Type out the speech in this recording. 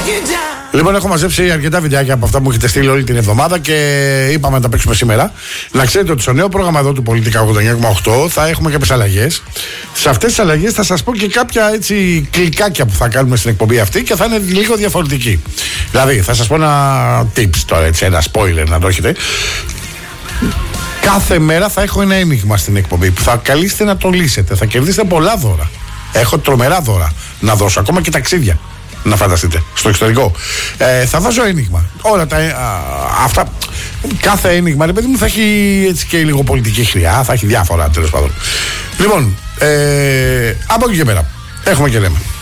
Λοιπόν, έχω μαζέψει αρκετά βιντεάκια από αυτά που μου έχετε στείλει όλη την εβδομάδα και είπαμε να τα παίξουμε σήμερα. Να ξέρετε ότι στο νέο πρόγραμμα εδώ του Πολιτικά 89,8 θα έχουμε κάποιες αλλαγές. Σε αυτές τις αλλαγές θα σας πω και κάποια έτσι κλικάκια που θα κάνουμε στην εκπομπή αυτή και θα είναι λίγο διαφορετική. Δηλαδή, θα σας πω ένα tips τώρα, έτσι, ένα spoiler να το έχετε. Κάθε μέρα θα έχω ένα ένιγμα στην εκπομπή που θα καλείστε να το λύσετε. Θα κερδίσετε πολλά δώρα. Έχω τρομερά δώρα να δώσω, ακόμα και ταξίδια. Να φανταστείτε, στο εξωτερικό. Θα βάζω ένιγμα. Όλα αυτά. Κάθε ένιγμα, ρε παιδί μου, θα έχει έτσι και λίγο πολιτική χρειά, θα έχει διάφορα τέλος πάντων. Λοιπόν, από εκεί και πέρα, έχουμε και λέμε.